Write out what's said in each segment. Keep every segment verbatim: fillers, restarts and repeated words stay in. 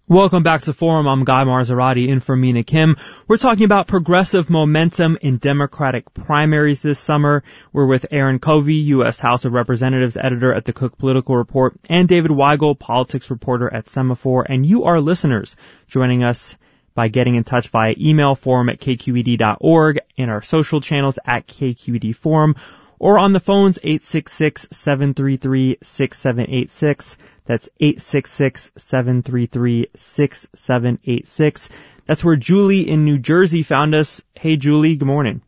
Welcome back to Forum. I'm Guy Marzorati in for Mina Kim. We're talking about progressive momentum in Democratic primaries this summer. We're with Aaron Covey, U S House of Representatives editor at the Cook Political Report, and David Weigel, politics reporter at Semaphore. And you are listeners joining us by getting in touch via email, forum at k q e d dot org, and our social channels at K Q E D Forum, or on the phones eight six six, seven three three, six seven eight six. That's eight six six, seven three three, six seven eight six. That's where Julie in New Jersey found us. Hey, Julie, good morning.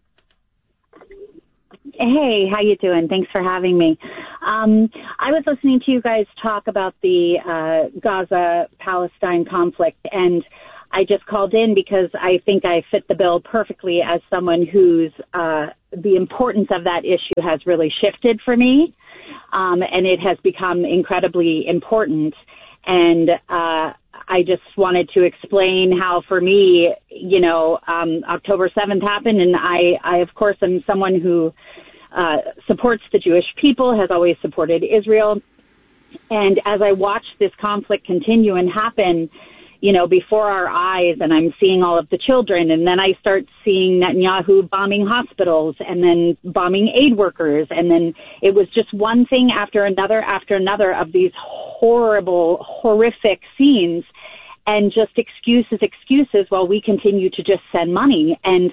Hey, how you doing? Thanks for having me. Um, I was listening to you guys talk about the uh, Gaza-Palestine conflict, and I just called in because I think I fit the bill perfectly as someone whose uh, the importance of that issue has really shifted for me. Um, and it has become incredibly important. And uh, I just wanted to explain how, for me, you know, um, October seventh happened, and I, I, of course, am someone who uh, supports the Jewish people, has always supported Israel. And as I watched this conflict continue and happen, you know, before our eyes, and I'm seeing all of the children, and then I start seeing Netanyahu bombing hospitals and then bombing aid workers, and then it was just one thing after another after another of these horrible, horrific scenes, and just excuses, excuses while we continue to just send money. And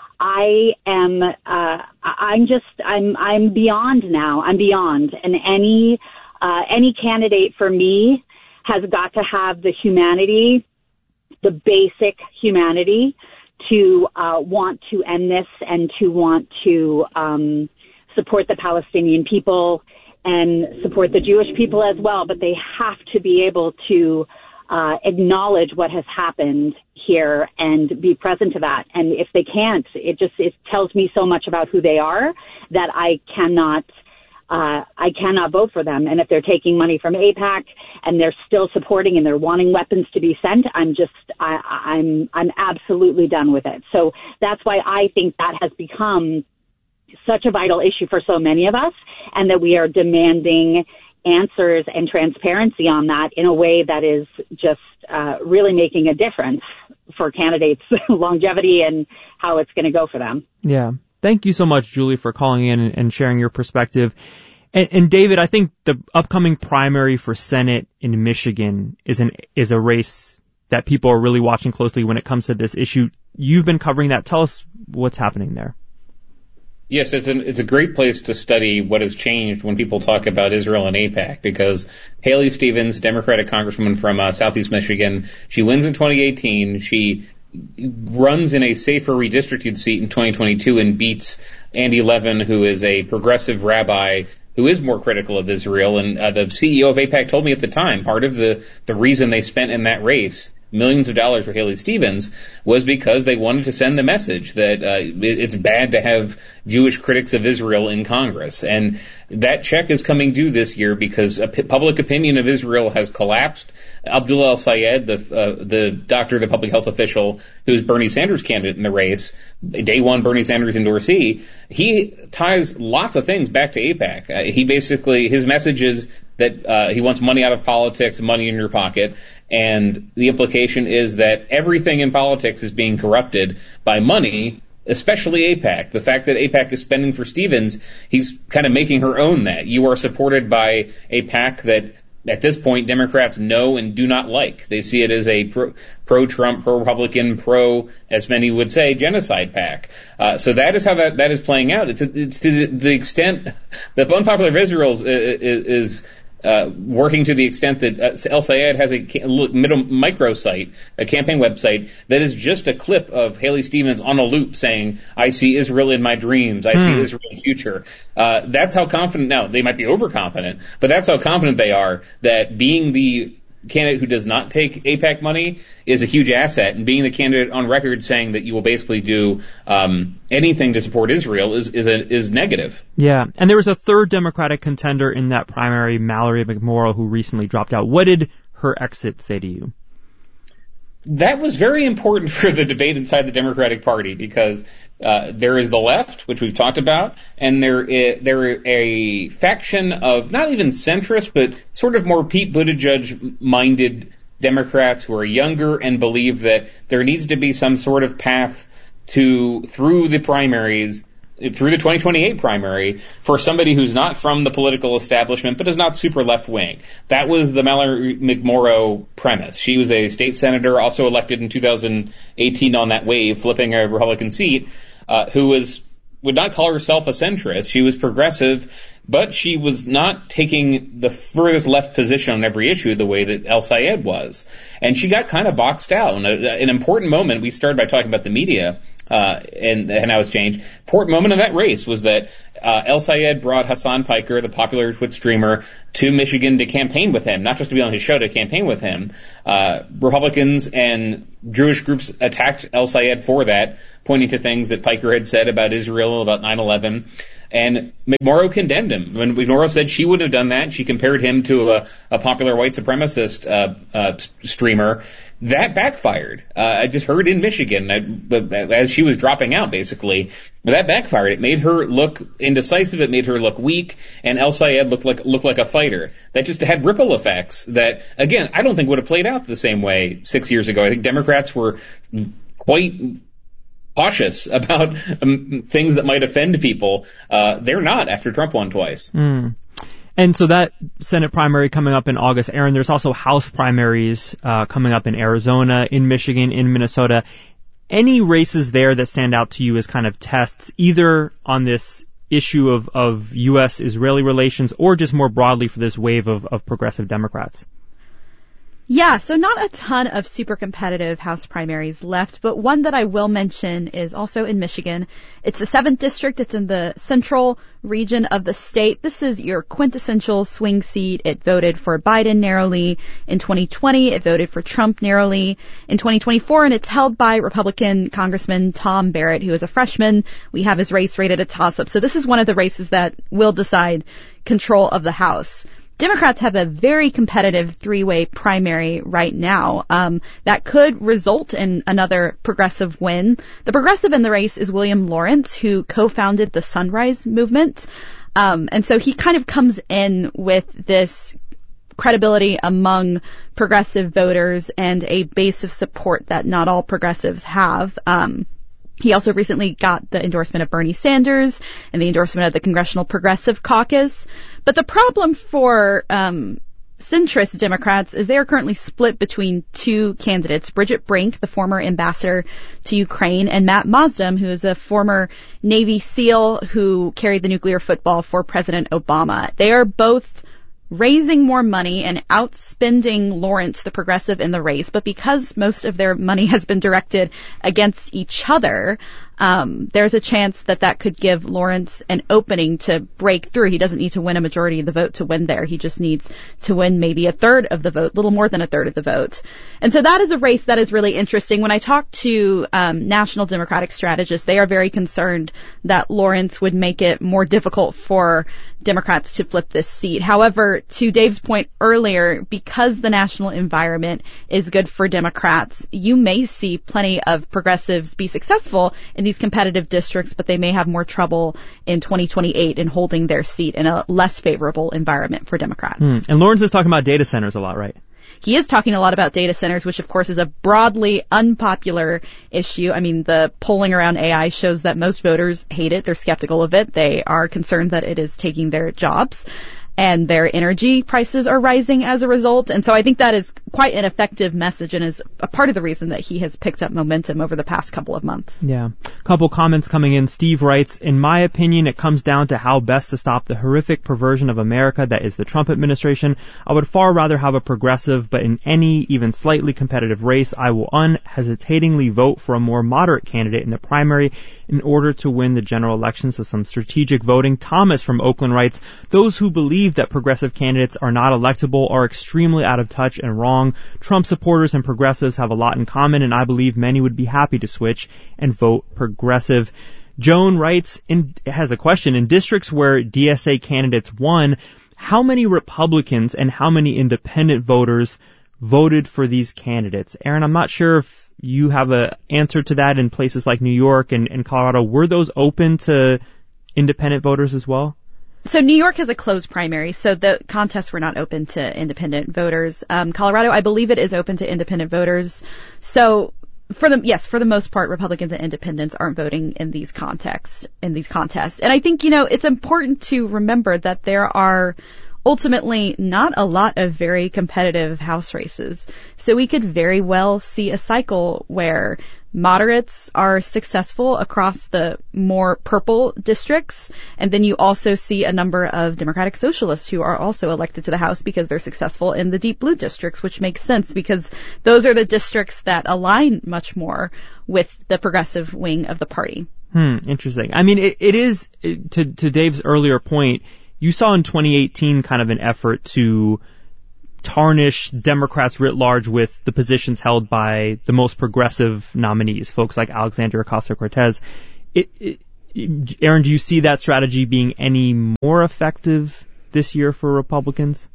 I am, uh, I'm just, I'm, I'm beyond now. I'm beyond. And any, uh, any candidate for me has got to have the humanity, the basic humanity, to uh, want to end this and to want to um, support the Palestinian people and support the Jewish people as well. But they have to be able to uh, acknowledge what has happened here and be present to that. And if they can't, it just it tells me so much about who they are that I cannot Uh, I cannot vote for them. And if they're taking money from AIPAC and they're still supporting and they're wanting weapons to be sent, I'm just, I, I'm, I'm absolutely done with it. So that's why I think that has become such a vital issue for so many of us, and that we are demanding answers and transparency on that in a way that is just uh, really making a difference for candidates' longevity and how it's going to go for them. Yeah. Thank you so much, Julie, for calling in and sharing your perspective. And, and David, I think the upcoming primary for Senate in Michigan is an is a race that people are really watching closely when it comes to this issue. You've been covering that. Tell us what's happening there. Yes, it's an, it's a great place to study what has changed when people talk about Israel and AIPAC, because Haley Stevens, Democratic congresswoman from uh, Southeast Michigan, she wins in twenty eighteen. She runs in a safer redistricted seat in twenty twenty-two and beats Andy Levin, who is a progressive rabbi who is more critical of Israel. And uh, the C E O of AIPAC told me at the time, part of the, the reason they spent in that race millions of dollars for Haley Stevens was because they wanted to send the message that uh, it, it's bad to have Jewish critics of Israel in Congress. And that check is coming due this year because a p- public opinion of Israel has collapsed. Abdullah El-Sayed, the uh, the doctor, the public health official, who's Bernie Sanders' candidate in the race, day one Bernie Sanders endorsee, he ties lots of things back to AIPAC. Uh, he basically, his message is that uh, he wants money out of politics, money in your pocket, and the implication is that everything in politics is being corrupted by money, especially AIPAC. The fact that AIPAC is spending for Stevens, he's kind of making her own that. You are supported by a PAC that at this point Democrats know and do not like. They see it as a pro, pro-Trump, pro-Republican, pro, as many would say, genocide PAC. Uh, so that is how that, that is playing out. It's, it's to the, the extent that Unpopular of Israel is, is Uh, working to the extent that uh, El-Sayed has a middle microsite, a campaign website, that is just a clip of Haley Stevens on a loop saying, I see Israel in my dreams, I hmm. see Israel in the future. Uh, that's how confident, now, they might be overconfident, but that's how confident they are that being the candidate who does not take AIPAC money is a huge asset, and being the candidate on record saying that you will basically do um, anything to support Israel is is, a, is negative. Yeah, and there was a third Democratic contender in that primary, Mallory McMorrow, who recently dropped out. What did her exit say to you? That was very important for the debate inside the Democratic Party, because uh, there is the left, which we've talked about, and there is, there is a faction of not even centrist, but sort of more Pete Buttigieg-minded Democrats who are younger and believe that there needs to be some sort of path to, through the primaries, through the twenty twenty-eight primary, for somebody who's not from the political establishment but is not super left-wing. That was the Mallory McMorrow premise. She was a state senator, also elected in two thousand eighteen on that wave, flipping a Republican seat, uh, who was would not call herself a centrist. She was progressive, but she was not taking the furthest left position on every issue the way that El Sayed was. And she got kind of boxed out. And an important moment, we started by talking about the media, uh, and, and how it's changed. Important moment of that race was that uh, El Sayed brought Hassan Piker, the popular Twitch streamer, to Michigan to campaign with him, not just to be on his show, to campaign with him. Uh, Republicans and Jewish groups attacked El Sayed for that, pointing to things that Piker had said about Israel, about nine eleven. And McMorrow condemned him. When McMorrow said she wouldn't have done that, she compared him to a, a popular white supremacist uh, uh, streamer. That backfired. Uh, I just heard in Michigan, I, but as she was dropping out, basically, that backfired. It made her look indecisive. It made her look weak, and El Sayed looked like looked like a fighter. That just had ripple effects. That, again, I don't think would have played out the same way six years ago. I think Democrats were quite cautious about um, things that might offend people. Uh, they're not after Trump won twice. Mm. And so that Senate primary coming up in August, Aaron, there's also House primaries uh, coming up in Arizona, in Michigan, in Minnesota. Any races there that stand out to you as kind of tests, either on this issue of, of U S Israeli relations or just more broadly for this wave of, of progressive Democrats? Yeah, so not a ton of super competitive House primaries left, but one that I will mention is also in Michigan. It's the seventh district. It's in the central region of the state. This is your quintessential swing seat. It voted for Biden narrowly in twenty twenty. It voted for Trump narrowly in twenty twenty-four, and it's held by Republican Congressman Tom Barrett, who is a freshman. We have his race rated a toss-up. So this is one of the races that will decide control of the House. Democrats have a very competitive three-way primary right now um, that could result in another progressive win. The progressive in the race is William Lawrence, who co-founded the Sunrise Movement. Um, and so he kind of comes in with this credibility among progressive voters and a base of support that not all progressives have. Um, He also recently got the endorsement of Bernie Sanders and the endorsement of the Congressional Progressive Caucus. But the problem for um centrist Democrats is they are currently split between two candidates, Bridget Brink, the former ambassador to Ukraine, and Matt Mozdem, who is a former Navy SEAL who carried the nuclear football for President Obama. They are both raising more money and outspending Lawrence, the progressive, in the race. But because most of their money has been directed against each other, um, there's a chance that that could give Lawrence an opening to break through. He doesn't need to win a majority of the vote to win there. He just needs to win maybe a third of the vote, little more than a third of the vote. And so that is a race that is really interesting. When I talk to um, national Democratic strategists, they are very concerned that Lawrence would make it more difficult for Democrats to flip this seat. However, to Dave's point earlier, because the national environment is good for Democrats, you may see plenty of progressives be successful in these competitive districts, but they may have more trouble in twenty twenty-eight in holding their seat in a less favorable environment for Democrats. Hmm. And Lawrence is talking about data centers a lot, right? He is talking a lot about data centers, which of course is a broadly unpopular issue. I mean, the polling around A I shows that most voters hate it. They're skeptical of it. They are concerned that it is taking their jobs, and their energy prices are rising as a result. And so I think that is quite an effective message and is a part of the reason that he has picked up momentum over the past couple of months. Yeah. Couple comments coming in. Steve writes, in my opinion, it comes down to how best to stop the horrific perversion of America that is the Trump administration. I would far rather have a progressive, but in any even slightly competitive race, I will unhesitatingly vote for a more moderate candidate in the primary in order to win the general election. So some strategic voting. Thomas from Oakland writes, those who believe that progressive candidates are not electable are extremely out of touch and wrong. Trump supporters and progressives have a lot in common, and I believe many would be happy to switch and vote progressive. Joan writes, in, has a question. In districts where D S A candidates won, how many Republicans and how many independent voters voted for these candidates? Aaron, I'm not sure if you have an answer to that in places like New York and, and Colorado. Were those open to independent voters as well? So New York has a closed primary, so the contests were not open to independent voters. Um, Colorado, I believe it is open to independent voters. So for the, yes, for the most part, Republicans and independents aren't voting in these contexts, in these contests. And I think, you know, it's important to remember that there are ultimately not a lot of very competitive House races. So we could very well see a cycle where moderates are successful across the more purple districts, and then you also see a number of Democratic Socialists who are also elected to the House because they're successful in the deep blue districts, which makes sense because those are the districts that align much more with the progressive wing of the party. Hmm, interesting. I mean, it, it is, to, to Dave's earlier point, you saw in twenty eighteen kind of an effort to tarnish Democrats writ large with the positions held by the most progressive nominees, folks like Alexandria Ocasio-Cortez. It, it, Aaron, do you see that strategy being any more effective this year for Republicans?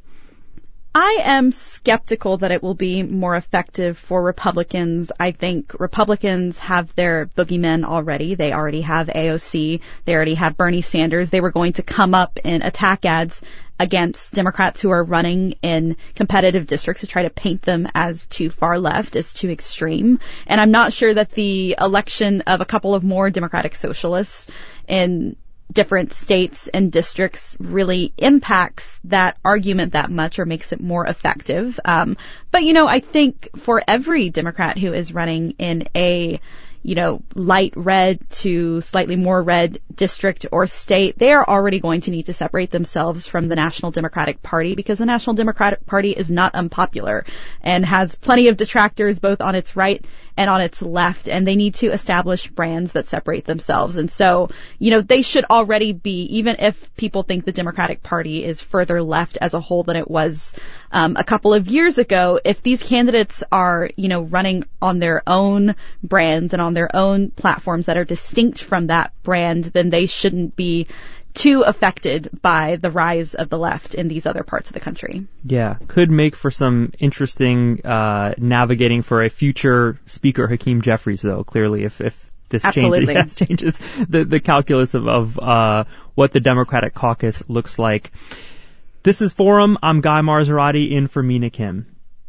I am skeptical that it will be more effective for Republicans. I think Republicans have their boogeymen already. They already have A O C. They already have Bernie Sanders. They were going to come up in attack ads against Democrats who are running in competitive districts to try to paint them as too far left, as too extreme. And I'm not sure that the election of a couple of more Democratic Socialists in different states and districts really impacts that argument that much or makes it more effective. Um, but, you know, I think for every Democrat who is running in a, you know, light red to slightly more red district or state, they are already going to need to separate themselves from the National Democratic Party because the National Democratic Party is not unpopular and has plenty of detractors both on its right and on its left, and they need to establish brands that separate themselves. And so, you know, they should already be, even if people think the Democratic Party is further left as a whole than it was um, a couple of years ago, if these candidates are, you know, running on their own brands and on their own platforms that are distinct from that brand, then they shouldn't be too affected by the rise of the left in these other parts of the country. Yeah, could make for some interesting uh, navigating for a future Speaker Hakeem Jeffries, though, clearly, if, if this changes, yes, changes the, the calculus of, of uh, what the Democratic caucus looks like. This is Forum. I'm Guy Marzorati in for Mina Kim.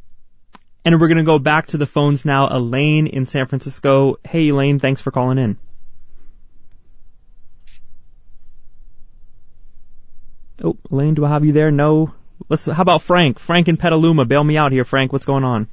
And we're going to go back to the phones now. Elaine in San Francisco. Hey, Elaine, thanks for calling in. Oh, Elaine, do I have you there? No. Let's. How about Frank? Frank in Petaluma. Bail me out here, Frank. What's going on?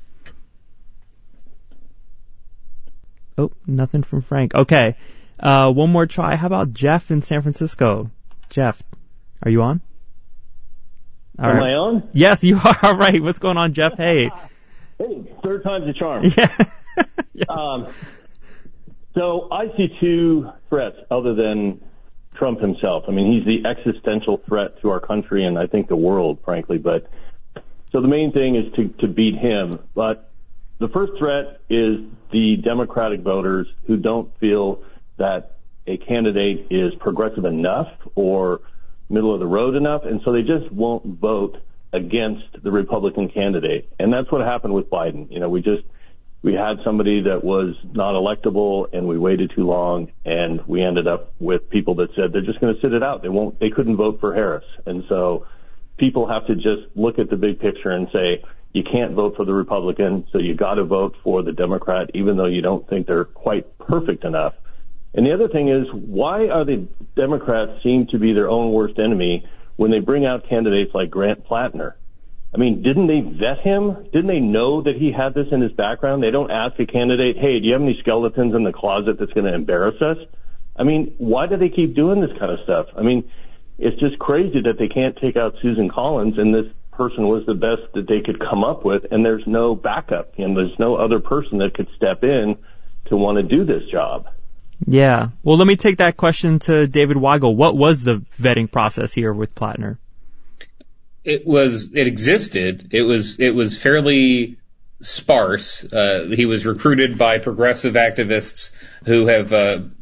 Oh, nothing from Frank. Okay. Uh, one more try. How about Jeff in San Francisco? Jeff, are you on? All Am right. I on? Yes, you are. All right. What's going on, Jeff? Hey. Hey, third time's a charm. Yeah. Yes. Um, so I see two threats other than Trump himself. I mean, he's the existential threat to our country and I think the world, frankly. But so the main thing is to, to beat him. But the first threat is the Democratic voters who don't feel that a candidate is progressive enough or middle of the road enough, and so they just won't vote against the Republican candidate. And that's what happened with Biden. You know, we just we had somebody that was not electable, and we waited too long, and we ended up with people that said they're just going to sit it out. They won't. They couldn't vote for Harris, and so people have to just look at the big picture and say you can't vote for the Republican, so you got to vote for the Democrat, even though you don't think they're quite perfect enough. And the other thing is, why are the Democrats seem to be their own worst enemy when they bring out candidates like Grant Plattner? I mean, didn't they vet him? Didn't they know that he had this in his background? They don't ask a candidate, hey, do you have any skeletons in the closet that's going to embarrass us? I mean, why do they keep doing this kind of stuff? I mean, it's just crazy that they can't take out Susan Collins, and this person was the best that they could come up with, and there's no backup, and there's no other person that could step in to want to do this job. Yeah. Well, let me take that question to David Weigel. What was the vetting process here with Plattner? It was, it existed. It was, it was fairly sparse. Uh, he was recruited by progressive activists who have, uh,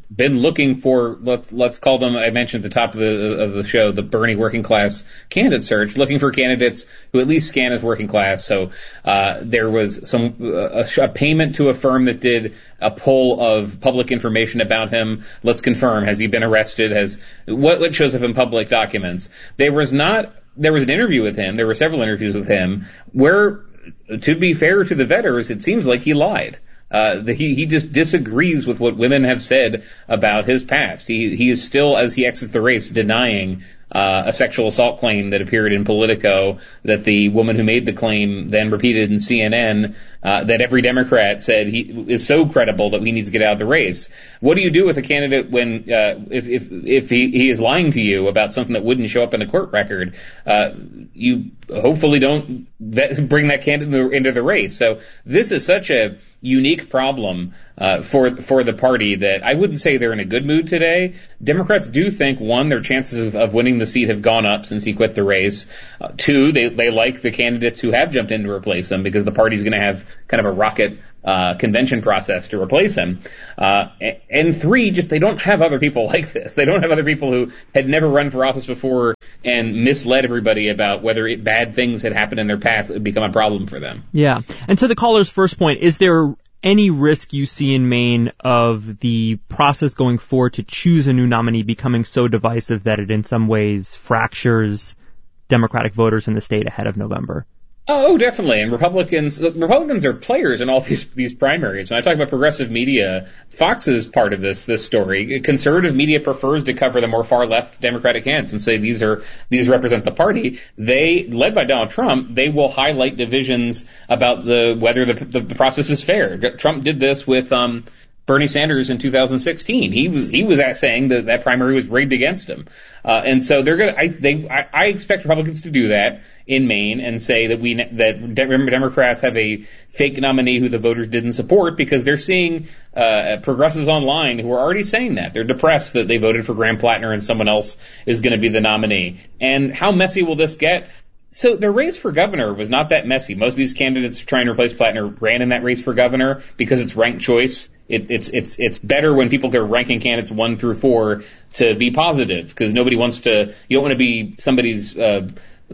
been looking for, let, let's call them, I mentioned at the top of the of the show, the Bernie working class candidate search, looking for candidates who at least scan as working class. So uh, there was some uh, a, a payment to a firm that did a poll of public information about him. Let's confirm, has he been arrested? Has what, what shows up in public documents? There was not. There was an interview with him. There were several interviews with him where, to be fair to the vetters, it seems like he lied. Uh, the, he, he just disagrees with what women have said about his past. He, he is still, as he exits the race, denying uh, a sexual assault claim that appeared in Politico that the woman who made the claim then repeated in C N N, uh, that every Democrat said he is so credible that he needs to get out of the race. What do you do with a candidate when, uh, if, if, if he, he is lying to you about something that wouldn't show up in a court record? Uh, you hopefully don't vet, bring that candidate into the, into the race. So this is such a unique problem uh, for for the party that I wouldn't say they're in a good mood today. Democrats do think, one, their chances of, of winning the seat have gone up since he quit the race. Uh, two, they they like the candidates who have jumped in to replace him because the party's going to have kind of a rocket uh convention process to replace him. Uh and three, just they don't have other people like this. They don't have other people who had never run for office before and misled everybody about whether it, bad things had happened in their past that would become a problem for them. Yeah. And to the caller's first point, is there any risk you see in Maine of the process going forward to choose a new nominee becoming so divisive that it in some ways fractures Democratic voters in the state ahead of November? Oh, definitely. And Republicans, look, Republicans are players in all these these primaries. When I talk about progressive media, Fox is part of this this story. Conservative media prefers to cover the more far left Democratic candidates and say these are these represent the party. They, led by Donald Trump, they will highlight divisions about the whether the the, the process is fair. Trump did this with um Bernie Sanders in two thousand sixteen. He was he was at saying that that primary was rigged against him, uh, and so they're gonna. I they I, I expect Republicans to do that in Maine and say that we that Democrats have a fake nominee who the voters didn't support because they're seeing uh, progressives online who are already saying that they're depressed that they voted for Graham Plattner and someone else is going to be the nominee. And how messy will this get? So the race for governor was not that messy. Most of these candidates trying to replace Plattner ran in that race for governor because it's ranked choice. It, it's it's it's better when people are ranking candidates one through four to be positive because nobody wants to. You don't want to be somebody's uh,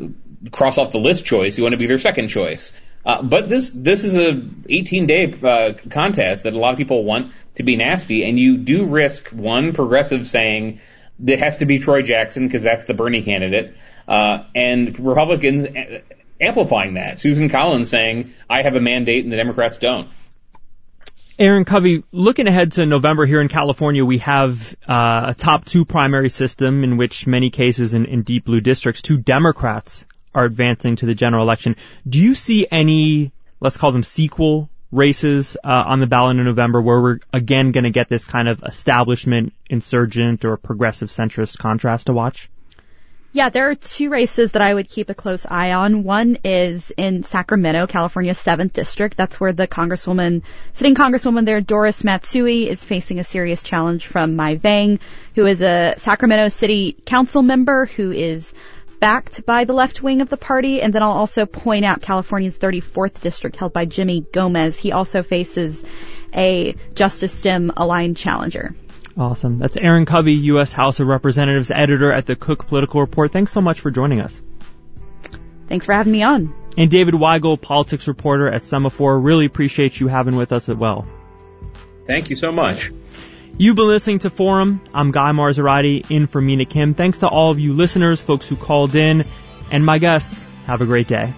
cross off the list choice. You want to be their second choice. Uh, but this this is a eighteen day uh, contest that a lot of people want to be nasty, and you do risk one progressive saying it has to be Troy Jackson because that's the Bernie candidate. Uh, and Republicans amplifying that. Susan Collins saying, I have a mandate and the Democrats don't. Aaron Covey, looking ahead to November here in California, we have uh, a top two primary system in which many cases in, in deep blue districts, two Democrats are advancing to the general election. Do you see any, let's call them sequel races uh, on the ballot in November where we're again going to get this kind of establishment, insurgent, or progressive centrist contrast to watch? Yeah, there are two races that I would keep a close eye on. One is in Sacramento, California's seventh district. That's where the congresswoman, sitting congresswoman there, Doris Matsui, is facing a serious challenge from Mai Vang, who is a Sacramento City Council member who is backed by the left wing of the party. And then I'll also point out California's thirty-fourth district held by Jimmy Gomez. He also faces a Justice Dem aligned challenger. Awesome. That's Aaron Covey, U S House of Representatives editor at the Cook Political Report. Thanks so much for joining us. Thanks for having me on. And David Weigel, politics reporter at Semaphore. Really appreciate you having with us as well. Thank you so much. You've been listening to Forum. I'm Guy Marzorati in for Mina Kim. Thanks to all of you listeners, folks who called in, and my guests. Have a great day.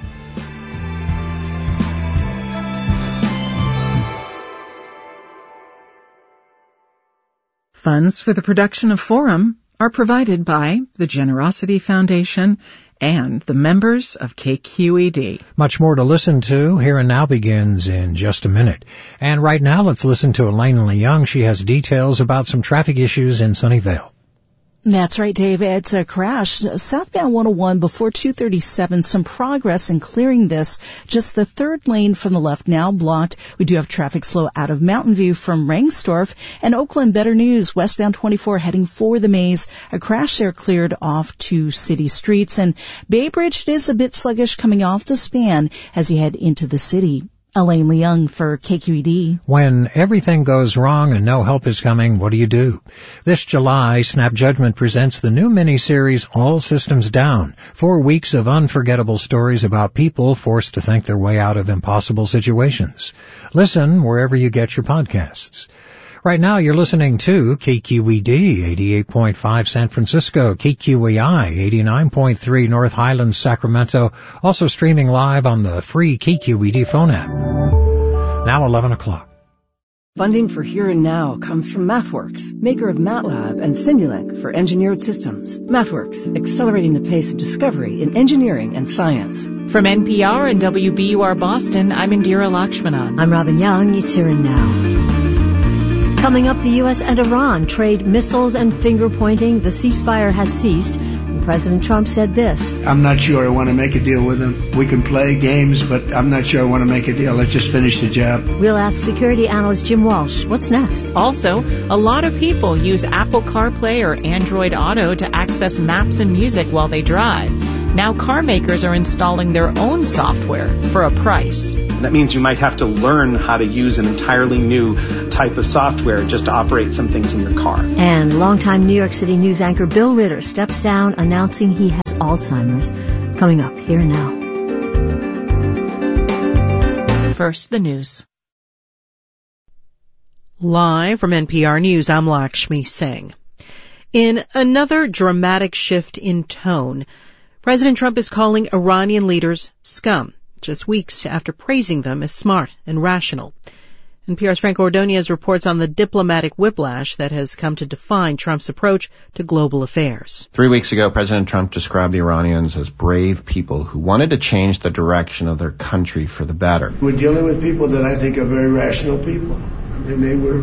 Funds for the production of Forum are provided by the Generosity Foundation and the members of K Q E D. Much more to listen to. Here and Now begins in just a minute. And right now, let's listen to Elaine Leung. She has details about some traffic issues in Sunnyvale. That's right, Dave. It's a crash. Southbound one oh one before two thirty-seven. Some progress in clearing this. Just the third lane from the left now blocked. We do have traffic slow out of Mountain View from Rangsdorf. And Oakland, better news. Westbound twenty-four heading for the Maze. A crash there cleared off to city streets. And Bay Bridge, it is a bit sluggish coming off the span as you head into the city. Elaine Leung for K Q E D. When everything goes wrong and no help is coming, what do you do? This July, Snap Judgment presents the new miniseries All Systems Down. Four weeks of unforgettable stories about people forced to think their way out of impossible situations. Listen wherever you get your podcasts. Right now you're listening to K Q E D eighty-eight point five San Francisco, K Q E I eighty-nine point three North Highlands, Sacramento, also streaming live on the free K Q E D phone app. Now eleven o'clock. Funding for Here and Now comes from MathWorks, maker of MATLAB and Simulink for engineered systems. MathWorks, accelerating the pace of discovery in engineering and science. From N P R and W B U R Boston, I'm Indira Lakshmanan. I'm Robin Young. It's Here and Now. Coming up, the U S and Iran trade missiles and finger-pointing. The ceasefire has ceased. And President Trump said this. I'm not sure I want to make a deal with him. We can play games, but I'm not sure I want to make a deal. Let's just finish the job. We'll ask security analyst Jim Walsh. What's next? Also, a lot of people use Apple CarPlay or Android Auto to access maps and music while they drive. Now car makers are installing their own software for a price. That means you might have to learn how to use an entirely new type of software just to operate some things in your car. And longtime New York City news anchor Bill Ritter steps down announcing he has Alzheimer's. Coming up Here and Now. First, the news. Live from N P R News, I'm Lakshmi Singh. In another dramatic shift in tone, President Trump is calling Iranian leaders scum, just weeks after praising them as smart and rational. N P R's Frank Ordonez reports on the diplomatic whiplash that has come to define Trump's approach to global affairs. Three weeks ago, President Trump described the Iranians as brave people who wanted to change the direction of their country for the better. We're dealing with people that I think are very rational people. I mean, they were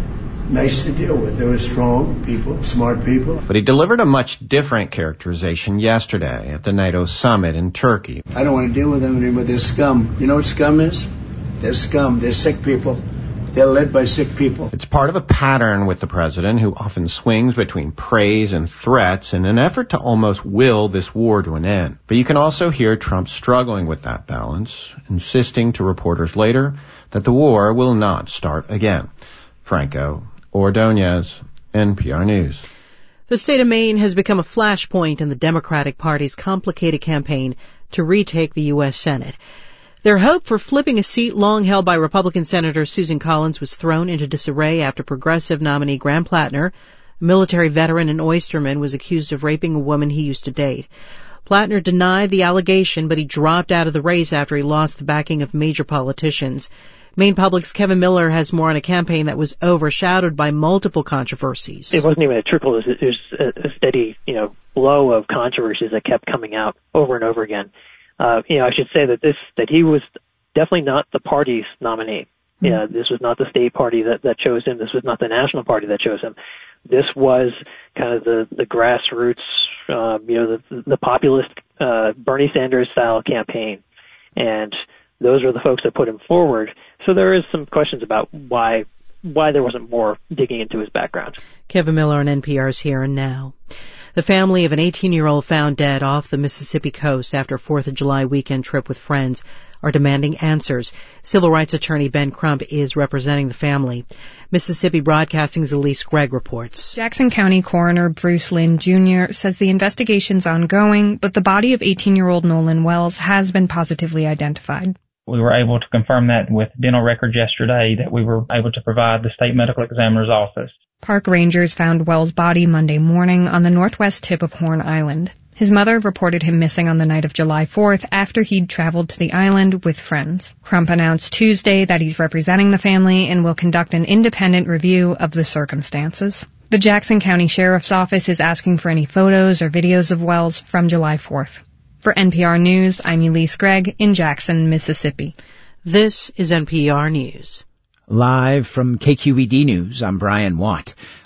nice to deal with. They were strong people, smart people. But he delivered a much different characterization yesterday at the NATO summit in Turkey. I don't want to deal with them anymore. They're scum. You know what scum is? They're scum. They're sick people. They're led by sick people. It's part of a pattern with the president, who often swings between praise and threats in an effort to almost will this war to an end. But you can also hear Trump struggling with that balance, insisting to reporters later that the war will not start again. Franco Ordonez, N P R News. The state of Maine has become a flashpoint in the Democratic Party's complicated campaign to retake the U S Senate. Their hope for flipping a seat long held by Republican Senator Susan Collins was thrown into disarray after progressive nominee Graham Plattner, a military veteran and oysterman, was accused of raping a woman he used to date. Plattner denied the allegation, but he dropped out of the race after he lost the backing of major politicians. Maine Public's Kevin Miller has more on a campaign that was overshadowed by multiple controversies. It wasn't even a trickle. It was, it was a steady, you know, flow of controversies that kept coming out over and over again. Uh, you know, I should say that this, that he was definitely not the party's nominee. Mm-hmm. Yeah, this was not the state party that, that chose him. This was not the national party that chose him. This was kind of the, the grassroots, uh, you know, the, the populist, uh, Bernie Sanders style campaign. And those were the folks that put him forward. So there is some questions about why why there wasn't more digging into his background. Kevin Miller on N P R's Here and Now. The family of an eighteen-year-old found dead off the Mississippi coast after a fourth of July weekend trip with friends are demanding answers. Civil rights attorney Ben Crump is representing the family. Mississippi Broadcasting's Elise Gregg reports. Jackson County Coroner Bruce Lynn Junior says the investigation's ongoing, but the body of eighteen-year-old Nolan Wells has been positively identified. We were able to confirm that with dental records yesterday that we were able to provide the state medical examiner's office. Park rangers found Wells' body Monday morning on the northwest tip of Horn Island. His mother reported him missing on the night of July fourth after he'd traveled to the island with friends. Crump announced Tuesday that he's representing the family and will conduct an independent review of the circumstances. The Jackson County Sheriff's Office is asking for any photos or videos of Wells from July fourth. For N P R News, I'm Elise Gregg in Jackson, Mississippi. This is N P R News. Live from K Q E D News, I'm Brian Watt.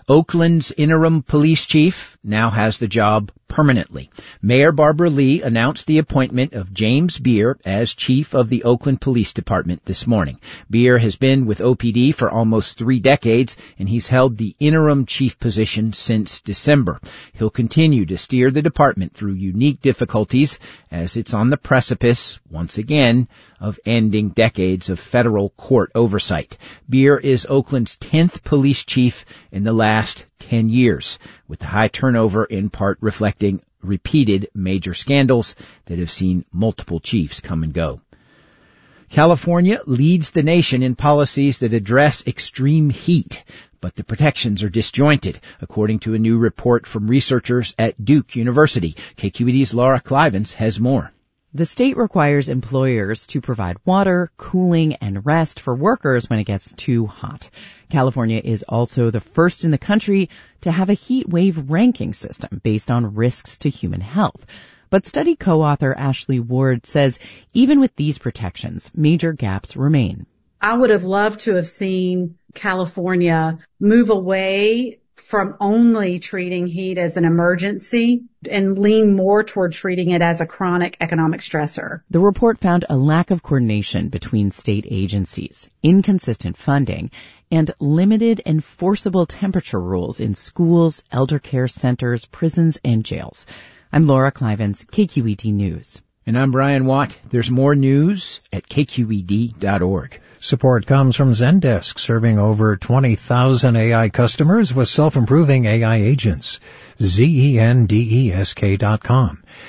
Oakland's interim police chief now has the job permanently. Mayor Barbara Lee announced the appointment of James Beer as chief of the Oakland Police Department this morning. Beer has been with O P D for almost three decades, and he's held the interim chief position since December. He'll continue to steer the department through unique difficulties as it's on the precipice, once again, of ending decades of federal court oversight. Beer is Oakland's tenth police chief in the last ten years, with the high turnover in part reflecting repeated major scandals that have seen multiple chiefs come and go. California leads the nation in policies that address extreme heat, but the protections are disjointed, according to a new report from researchers at Duke University. K Q E D's Laura Clivens has more. The state requires employers to provide water, cooling, and rest for workers when it gets too hot. California is also the first in the country to have a heat wave ranking system based on risks to human health. But study co-author Ashley Ward says even with these protections, major gaps remain. I would have loved to have seen California move away from only treating heat as an emergency and lean more toward treating it as a chronic economic stressor. The report found a lack of coordination between state agencies, inconsistent funding, and limited enforceable temperature rules in schools, elder care centers, prisons, and jails. I'm Laura Clivens, K Q E D News. And I'm Brian Watt. There's more news at K Q E D dot org. Support comes from Zendesk, serving over twenty thousand A I customers with self-improving A I agents. Z E N D E S K dot com.